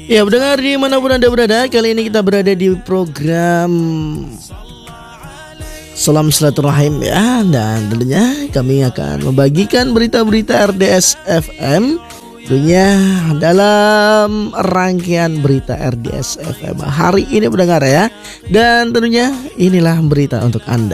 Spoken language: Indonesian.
Ya, pendengar dimanapun Anda berada, kali ini kita berada di program Salam Silaturahim ya. Dan tentunya kami akan membagikan berita-berita RDS FM, tentunya dalam rangkaian berita RDS FM hari ini pendengar ya. Dan tentunya inilah berita untuk Anda.